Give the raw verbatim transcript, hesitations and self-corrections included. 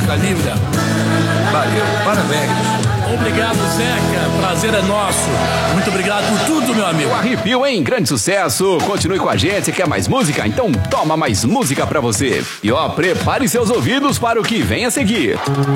música linda. Valeu, parabéns. Obrigado, Zeca. Prazer é nosso. Muito obrigado por tudo, meu amigo. O Arrepio, hein? Grande sucesso. Continue com a gente. Quer mais música? Então toma mais música pra você. E ó, prepare seus ouvidos para o que vem a seguir.